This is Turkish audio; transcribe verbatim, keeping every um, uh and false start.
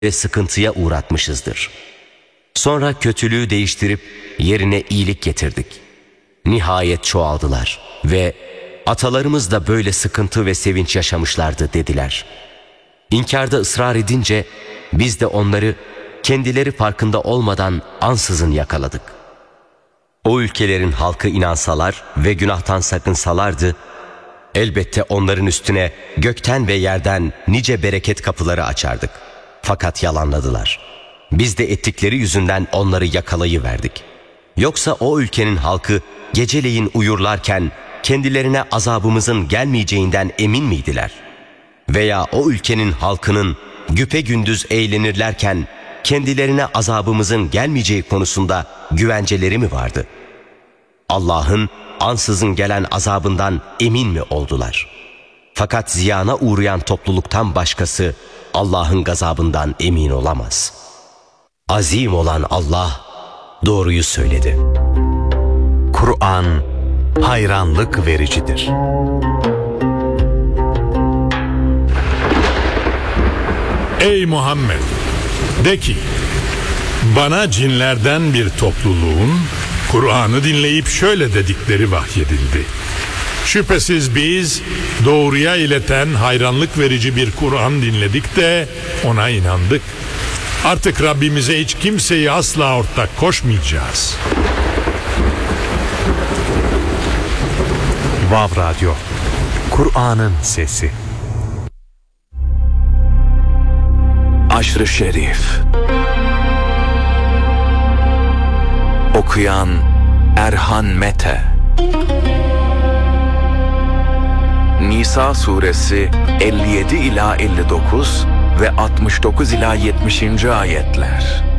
ve sıkıntıya uğratmışızdır. Sonra kötülüğü değiştirip yerine iyilik getirdik. Nihayet çoğaldılar ve atalarımız da böyle sıkıntı ve sevinç yaşamışlardı dediler. İnkarda ısrar edince biz de onları kendileri farkında olmadan ansızın yakaladık. O ülkelerin halkı inansalar ve günahtan sakınsalardı, elbette onların üstüne gökten ve yerden nice bereket kapıları açardık. Fakat yalanladılar. Biz de ettikleri yüzünden onları yakalayıverdik. Yoksa o ülkenin halkı geceleyin uyurlarken kendilerine azabımızın gelmeyeceğinden emin miydiler? Veya o ülkenin halkının güpegündüz eğlenirlerken kendilerine azabımızın gelmeyeceği konusunda güvenceleri mi vardı? Allah'ın ansızın gelen azabından emin mi oldular? Fakat ziyana uğrayan topluluktan başkası Allah'ın gazabından emin olamaz. Azim olan Allah doğruyu söyledi. Kur'an hayranlık vericidir. Ey Muhammed! De ki, bana cinlerden bir topluluğun Kur'an'ı dinleyip şöyle dedikleri vahyedildi. Şüphesiz biz doğruya ileten hayranlık verici bir Kur'an dinledik de ona inandık. Artık Rabbimize hiç kimseyi asla ortak koşmayacağız. Vav Radyo, Kur'an'ın sesi. Aşr-ı Şerif. Okuyan Erhan Mete. Nisa suresi elli yedi ila elli dokuz ve altmış dokuz ila yetmişinci ayetler.